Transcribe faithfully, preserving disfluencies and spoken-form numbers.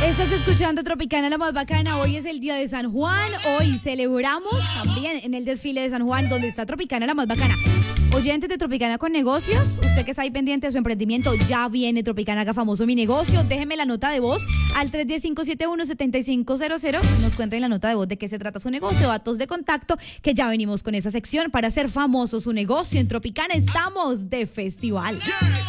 Estás escuchando Tropicana, la más bacana. Hoy es el día de San Juan. Hoy celebramos también en el desfile de San Juan, donde está Tropicana, la más bacana. Oyentes de Tropicana con negocios, usted que está ahí pendiente de su emprendimiento, ya viene Tropicana, haga famoso mi negocio. Déjeme la nota de voz al tres uno cero, cinco siete uno, siete cinco cero cero. Nos cuenten la nota de voz de qué se trata su negocio, datos de contacto, que ya venimos con esa sección para hacer famoso su negocio. En Tropicana estamos de festival.